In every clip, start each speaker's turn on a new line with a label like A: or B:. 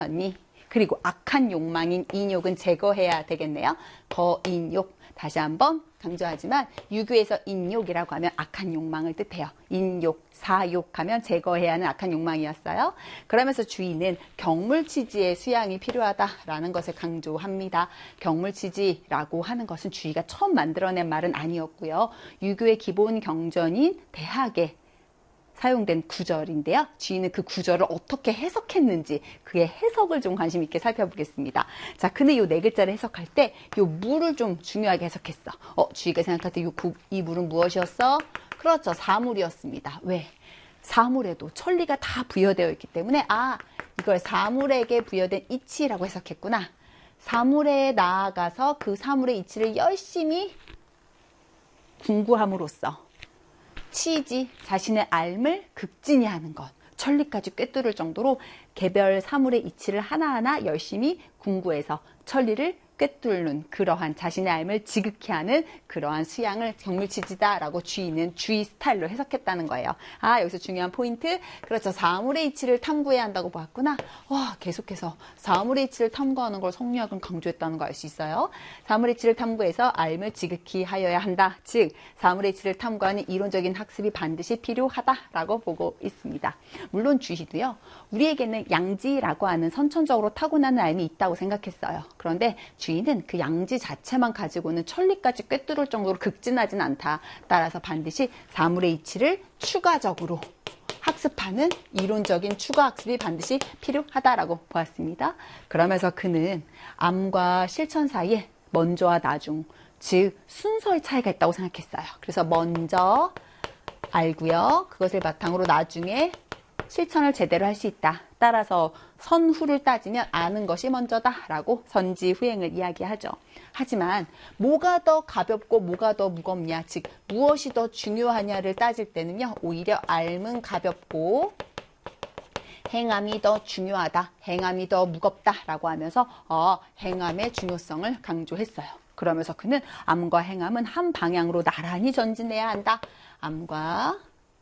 A: 니 그리고 악한 욕망인 인욕은 제거해야 되겠네요. 거인욕. 다시 한번 강조하지만 유교에서 인욕이라고 하면 악한 욕망을 뜻해요. 인욕, 사욕하면 제거해야 하는 악한 욕망이었어요. 그러면서 주의는 경물치지의 수양이 필요하다라는 것을 강조합니다. 경물치지라고 하는 것은 주의가 처음 만들어낸 말은 아니었고요. 유교의 기본 경전인 대학에 사용된 구절인데요. 주인은 그 구절을 어떻게 해석했는지 그의 해석을 좀 관심 있게 살펴보겠습니다. 자, 근데 요 네 글자를 해석할 때 요 물을 좀 중요하게 해석했어. 주의가 생각할 때 이 물은 무엇이었어? 그렇죠. 사물이었습니다. 왜? 사물에도 천리가 다 부여되어 있기 때문에 이걸 사물에게 부여된 이치라고 해석했구나. 사물에 나아가서 그 사물의 이치를 열심히 궁구함으로써 치지, 자신의 앓을 극진히 하는 것, 천리까지 꿰뚫을 정도로 개별 사물의 이치를 하나하나 열심히 궁구해서 천리를 꿰뚫는 그러한 자신의 앓을 지극히 하는 그러한 수양을 경물치지다라고 주의는 주의 스타일로 해석했다는 거예요. 여기서 중요한 포인트. 그렇죠. 사물의 이치를 탐구해야 한다고 보았구나. 계속해서 사물의 이치를 탐구하는 걸 성리학은 강조했다는 거 알 수 있어요. 사물의 이치를 탐구해서 앓을 지극히 하여야 한다. 즉 사물의 이치를 탐구하는 이론적인 학습이 반드시 필요하다라고 보고 있습니다. 물론 주희도요. 우리에게는 양지라고 하는 선천적으로 타고나는 앓이 있다고 생각했어요. 그런데 주의는 그 양지 자체만 가지고는 천리까지 꿰뚫을 정도로 극진하진 않다. 따라서 반드시 사물의 이치를 추가적으로 학습하는 이론적인 추가 학습이 반드시 필요하다라고 보았습니다. 그러면서 그는 암과 실천 사이에 먼저와 나중, 즉 순서의 차이가 있다고 생각했어요. 그래서 먼저 알고요. 그것을 바탕으로 나중에 실천을 제대로 할 수 있다. 따라서 선후를 따지면 아는 것이 먼저다라고 선지후행을 이야기하죠. 하지만 뭐가 더 가볍고 뭐가 더 무겁냐, 즉 무엇이 더 중요하냐를 따질 때는요. 오히려 앓은 가볍고 행함이 더 중요하다, 행함이 더 무겁다라고 하면서 행함의 중요성을 강조했어요. 그러면서 그는 암과 행함은 한 방향으로 나란히 전진해야 한다. 암과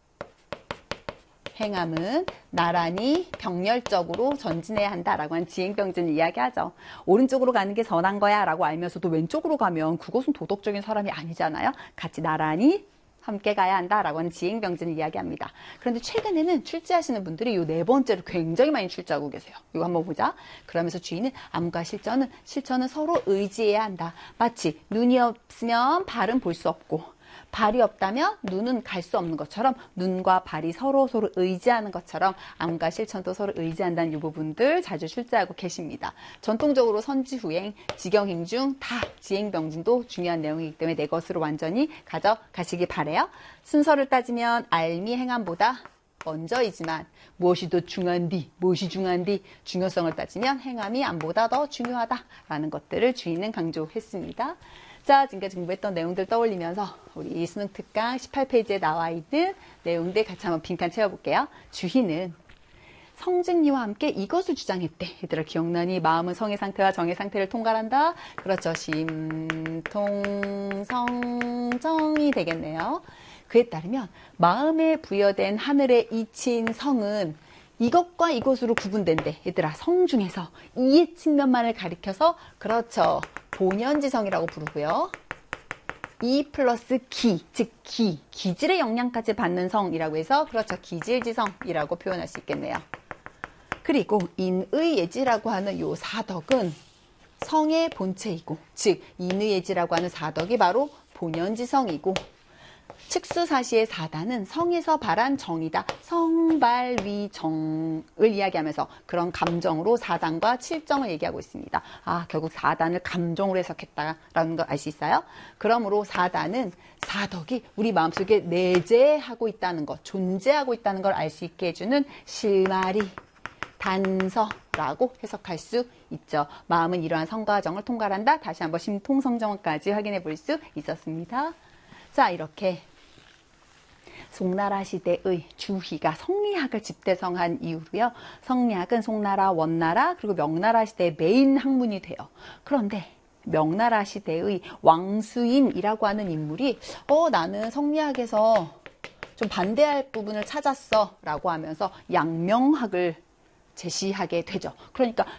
A: 행함은 나란히 병렬적으로 전진해야 한다라고 하는 지행병진을 이야기하죠. 오른쪽으로 가는 게 선한 거야 라고 알면서도 왼쪽으로 가면 그것은 도덕적인 사람이 아니잖아요. 같이 나란히 함께 가야 한다라고 하는 지행병진을 이야기합니다. 그런데 최근에는 출제하시는 분들이 이 네 번째를 굉장히 많이 출제하고 계세요. 이거 한번 보자. 그러면서 주인은 암과 실천은 서로 의지해야 한다. 마치 눈이 없으면 발은 볼 수 없고 발이 없다면 눈은 갈 수 없는 것처럼 눈과 발이 서로 의지하는 것처럼 암과 실천도 서로 의지한다는 이 부분들 자주 출제하고 계십니다. 전통적으로 선지후행, 지경행 중 다 지행병진도 중요한 내용이기 때문에 내 것으로 완전히 가져가시기 바래요. 순서를 따지면 앓미 행함보다 먼저이지만 무엇이 중요한디 중요성을 따지면 행함이 암보다 더 중요하다라는 것들을 주인은 강조했습니다. 자, 지금까지 공부했던 내용들 떠올리면서 우리 수능 특강 18페이지에 나와 있는 내용들 같이 한번 빈칸 채워볼게요. 주희는 성증리와 함께 이것을 주장했대. 얘들아 기억나니? 마음은 성의 상태와 정의 상태를 통괄한다. 그렇죠. 심통성정이 되겠네요. 그에 따르면 마음에 부여된 하늘의 이치인 성은 이것과 이것으로 구분된대. 얘들아 성 중에서 이의 측면만을 가리켜서 그렇죠. 본연지성이라고 부르고요. 이 플러스 기, 즉 기질의 영향까지 받는 성이라고 해서 그렇죠. 기질지성이라고 표현할 수 있겠네요. 그리고 인의예지라고 하는 요 사덕은 성의 본체이고, 즉 인의예지라고 하는 사덕이 바로 본연지성이고, 측수사시의 사단은 성에서 발한 정이다. 성발위정을 이야기하면서 그런 감정으로 사단과 칠정을 얘기하고 있습니다. 결국 사단을 감정으로 해석했다라는 걸 알 수 있어요. 그러므로 사단은 사덕이 우리 마음속에 내재하고 있다는 것, 존재하고 있다는 걸 알 수 있게 해주는 실마리, 단서라고 해석할 수 있죠. 마음은 이러한 성과 정을 통괄한다. 다시 한번 심통성정까지 확인해 볼 수 있었습니다. 자, 이렇게 송나라 시대의 주희가 성리학을 집대성한 이후로요. 성리학은 송나라, 원나라, 그리고 명나라 시대의 메인 학문이 돼요. 그런데 명나라 시대의 왕수인이라고 하는 인물이 나는 성리학에서 좀 반대할 부분을 찾았어 라고 하면서 양명학을 제시하게 되죠. 그러니까